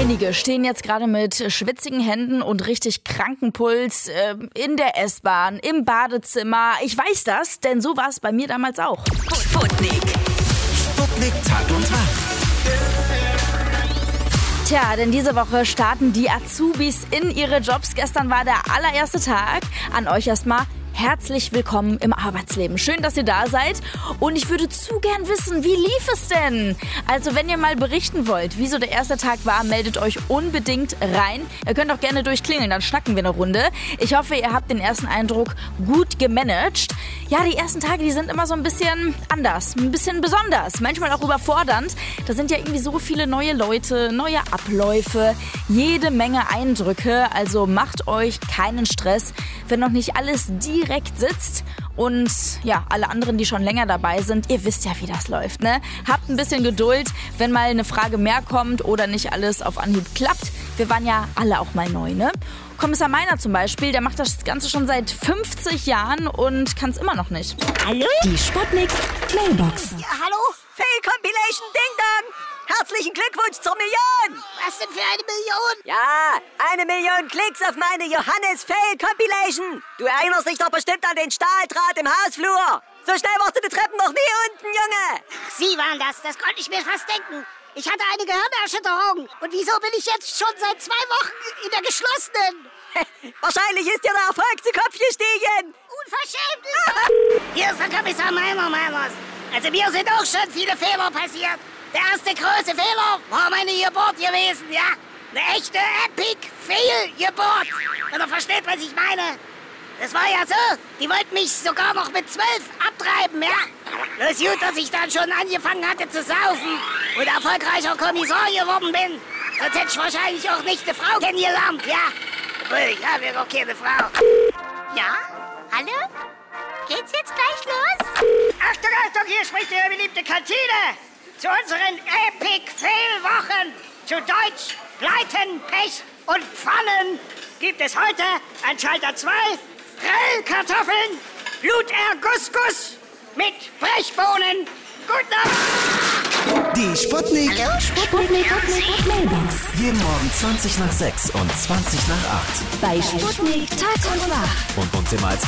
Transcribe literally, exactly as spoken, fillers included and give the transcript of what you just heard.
Einige stehen jetzt gerade mit schwitzigen Händen und richtig kranken Puls äh, in der S-Bahn, im Badezimmer. Ich weiß das, denn so war es bei mir damals auch. Sputnik. Sputnik Tag und Tag. Tja, denn diese Woche starten die Azubis in ihre Jobs. Gestern war der allererste Tag. An euch erstmal herzlich willkommen im Arbeitsleben. Schön, dass ihr da seid. Und ich würde zu gern wissen, wie lief es denn? Also wenn ihr mal berichten wollt, wie so der erste Tag war, meldet euch unbedingt rein. Ihr könnt auch gerne durchklingeln, dann schnacken wir eine Runde. Ich hoffe, ihr habt den ersten Eindruck gut gemanagt. Ja, die ersten Tage, die sind immer so ein bisschen anders, ein bisschen besonders, manchmal auch überfordernd. Da sind ja irgendwie so viele neue Leute, neue Abläufe, jede Menge Eindrücke. Also macht euch keinen Stress, wenn noch nicht alles direkt sitzt. Und ja, alle anderen, die schon länger dabei sind, ihr wisst ja, wie das läuft, ne? Habt ein bisschen Geduld, wenn mal eine Frage mehr kommt oder nicht alles auf Anhieb klappt. Wir waren ja alle auch mal neu, ne? Kommissar Meiner zum Beispiel, der macht das Ganze schon seit fünfzig Jahren und kann es immer noch nicht. Hallo? Die Sputnik Mailbox. Ja, hallo? Fail Compilation Ding Dong! Herzlichen Glückwunsch zur Million! Was denn für eine Million? Ja, eine Million Klicks auf meine Johannes Fail Compilation! Du erinnerst dich doch bestimmt an den Stahldraht im Hausflur! So schnell warst du die Treppen noch nie unten, Junge! Ach, Sie waren das, das konnte ich mir fast denken. Ich hatte eine Gehirnerschütterung. Und wieso bin ich jetzt schon seit zwei Wochen in der geschlossenen? Wahrscheinlich ist dir der Erfolg zu Kopf gestiegen! Unverschämt! Hier ist der Kommissar Meiner, Meiners. Also mir sind auch schon viele Fehler passiert. Der erste große Fehler war meine Geburt gewesen, ja? Eine echte Epic-Fail-Geburt. Wenn ihr versteht, was ich meine. Das war ja so, die wollten mich sogar noch mit zwölf abtreiben, ja? Bloß gut, dass ich dann schon angefangen hatte zu saufen und erfolgreicher Kommissar geworden bin. Sonst hätte ich wahrscheinlich auch nicht eine Frau kennengelernt, ja? Obwohl, ich habe ja noch keine Frau. Ja? Hallo? Geht's jetzt gleich los? Achtung, Achtung, hier spricht Ihre beliebte Kantine. Zu unseren Epic-Fail-Wochen. Zu Deutsch, Pleiten, Pech und Pfannen gibt es heute an Schalter zwei Grillkartoffeln, Blutergussguss mit Brechbohnen. Guten Abend. Die Sputnik. Hallo? Sputnik. Sputnik. Mailbox. Jeden Morgen zwanzig nach sechs und zwanzig nach acht. Bei Sputnik Tag und Wach. Und uns immer als